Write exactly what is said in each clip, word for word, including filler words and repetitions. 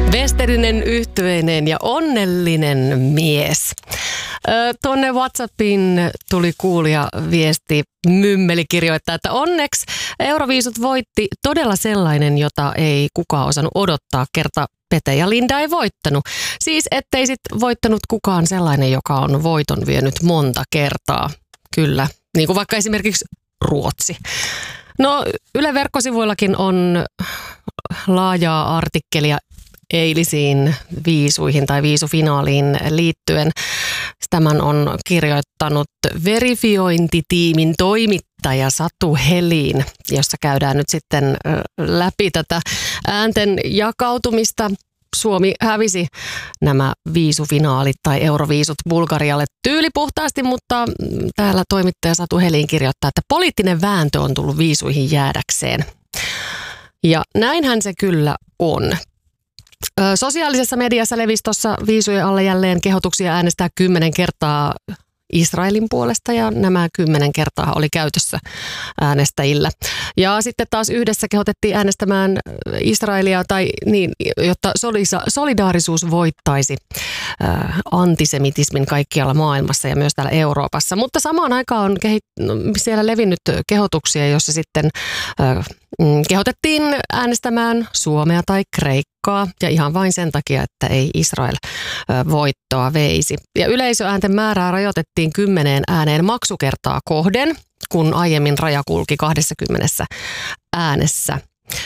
Vesterinen, yhtyeinen ja onnellinen mies. Ö, tuonne WhatsAppiin tuli kuulija viesti, Mymmeli kirjoittaa, että onneksi Euroviisut voitti todella sellainen, jota ei kukaan osannut odottaa, kerta Pete ja Linda ei voittanut. Siis ettei sit voittanut kukaan sellainen, joka on voiton vienyt monta kertaa. Kyllä, niin kuin vaikka esimerkiksi Ruotsi. No Yle verkkosivuillakin on laajaa artikkelia eilisiin viisuihin tai viisufinaaliin liittyen. Tämän on kirjoittanut verifiointitiimin toimittaja Satu Helin, jossa käydään nyt sitten läpi tätä äänten jakautumista. Suomi hävisi nämä viisufinaalit tai euroviisut Bulgarialle tyylipuhtaasti, mutta täällä toimittaja Satu Helin kirjoittaa, että poliittinen vääntö on tullut viisuihin jäädäkseen. Ja näinhän se kyllä on. Sosiaalisessa mediassa levisi tuossa viisujen alle jälleen kehotuksia äänestää kymmenen kertaa Israelin puolesta ja nämä kymmenen kertaa oli käytössä äänestäjillä. Ja sitten taas yhdessä kehotettiin äänestämään Israelia tai niin, jotta solidaarisuus voittaisi antisemitismin kaikkialla maailmassa ja myös täällä Euroopassa. Mutta samaan aikaan on kehit- siellä levinnyt kehotuksia, joissa sitten kehotettiin äänestämään Suomea tai Kreikkaa ja ihan vain sen takia, että ei Israel voittoa veisi. Ja yleisöäänten määrää rajoitettiin kymmeneen ääneen maksukertaa kohden, kun aiemmin raja kulki kaksikymmentä äänessä.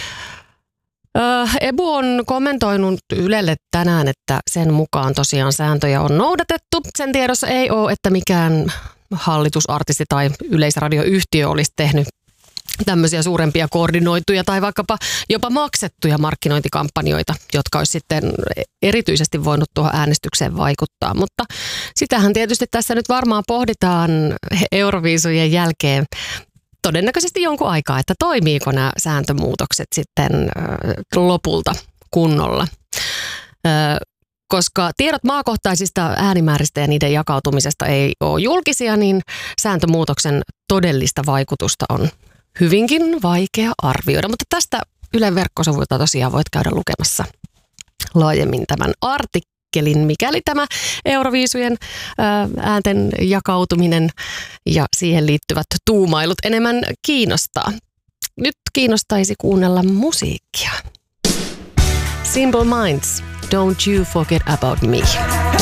Ebu on kommentoinut Ylelle tänään, että sen mukaan tosiaan sääntöjä on noudatettu. Sen tiedossa ei ole, että mikään hallitusartisti tai yleisradioyhtiö olisi tehnyt tämmöisiä suurempia koordinoituja tai vaikkapa jopa maksettuja markkinointikampanjoita, jotka olisi sitten erityisesti voinut tuohon äänestykseen vaikuttaa. Mutta sitähän tietysti tässä nyt varmaan pohditaan Euroviisujen jälkeen todennäköisesti jonkun aikaa, että toimiiko nämä sääntömuutokset sitten lopulta kunnolla. Koska tiedot maakohtaisista äänimääristä ja niiden jakautumisesta ei ole julkisia, niin sääntömuutoksen todellista vaikutusta on hyvinkin vaikea arvioida, mutta tästä Ylen verkkosivuilta tosiaan voit käydä lukemassa laajemmin tämän artikkelin, mikäli tämä Euroviisujen äänten jakautuminen ja siihen liittyvät tuumailut enemmän kiinnostaa. Nyt kiinnostaisi kuunnella musiikkia. Simple Minds, Don't You Forget About Me.